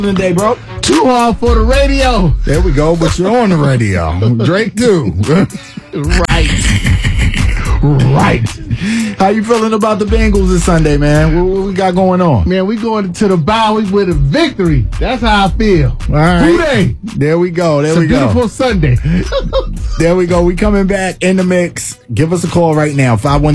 Today, bro. Too hard for the radio. There we go, but you're on the radio. Drake too. Right. How you feeling about the Bengals this Sunday, man? What we got going on? Man, we going to the bye week with a victory. That's how I feel. All right. Today. There we go. It's a beautiful Sunday. There we go. We coming back in the mix. Give us a call right now.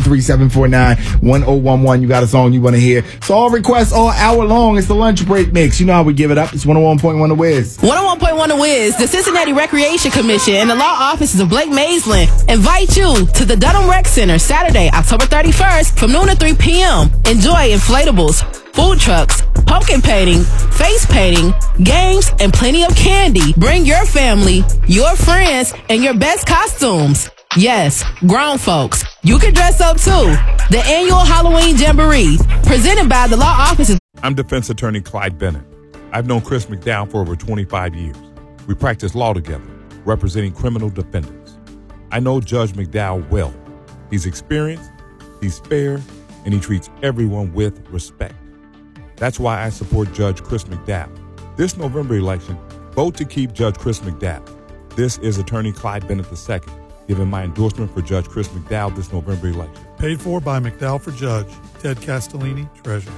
513-749-1011. You got a song you want to hear. So all requests all hour long. It's the lunch break mix. You know how we give it up. It's 101.1 The Wiz. 101.1 The Wiz, the Cincinnati Recreation Commission, and the law offices of Blake Maisland invite you to the Dunham Rec Center Saturday, October 31st from noon to 3 p.m. Enjoy inflatables, food trucks, pumpkin painting, face painting, games, and plenty of candy. Bring your family, your friends, and your best costumes. Yes, grown folks. You can dress up too. The annual Halloween Jamboree, presented by the law offices. I'm defense attorney Clyde Bennett. I've known Chris McDowell for over 25 years. We practice law together, representing criminal defendants. I know Judge McDowell well. He's experienced, he's fair, and he treats everyone with respect. That's why I support Judge Chris McDowell. This November election, vote to keep Judge Chris McDowell. This is Attorney Clyde Bennett II, giving my endorsement for Judge Chris McDowell this November election. Paid for by McDowell for Judge. Ted Castellini, Treasurer.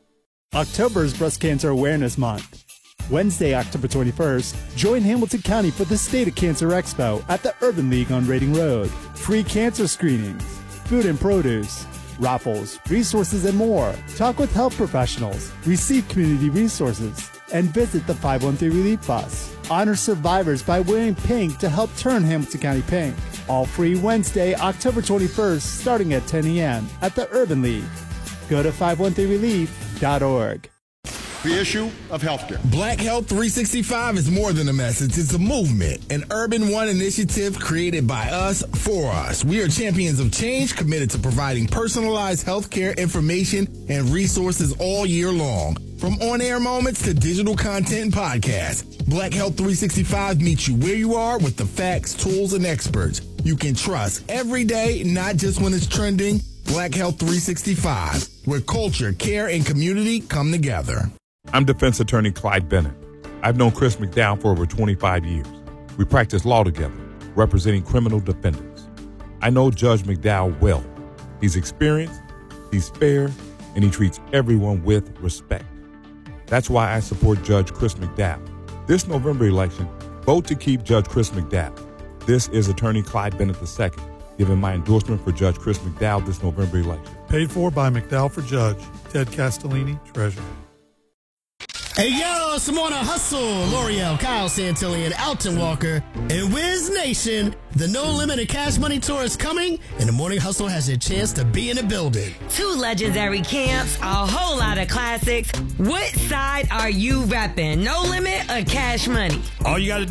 October is Breast Cancer Awareness Month. Wednesday, October 21st, join Hamilton County for the State of Cancer Expo at the Urban League on Reading Road. Free cancer screenings, food and produce, raffles, resources, and more. Talk with health professionals, receive community resources, and visit the 513 Relief Bus. Honor survivors by wearing pink to help turn Hamilton County pink. All free Wednesday, October 21st, starting at 10 a.m. at the Urban League. Go to 513relief.org. The issue of healthcare. Black Health 365 is more than a message. It's a movement, an Urban One initiative created by us for us. We are champions of change, committed to providing personalized healthcare information and resources all year long. From on-air moments to digital content and podcasts, Black Health 365 meets you where you are with the facts, tools, and experts you can trust every day, not just when it's trending. Black Health 365, where culture, care, and community come together. I'm defense attorney Clyde Bennett. I've known Chris McDowell for over 25 years. We practice law together, representing criminal defendants. I know Judge McDowell well. He's experienced, he's fair, and he treats everyone with respect. That's why I support Judge Chris McDowell. This November election, vote to keep Judge Chris McDowell. This is Attorney Clyde Bennett II, giving my endorsement for Judge Chris McDowell this November election. Paid for by McDowell for Judge. Ted Castellini, Treasurer. Hey, yo, it's Simona Hustle, L'Oreal, Kyle Santillan, Alton Walker, and Wiz Nation. The No Limit of Cash Money Tour is coming, and the Morning Hustle has a chance to be in the building. 2 legendary camps, a whole lot of classics. What side are you repping? No Limit or Cash Money? All you got to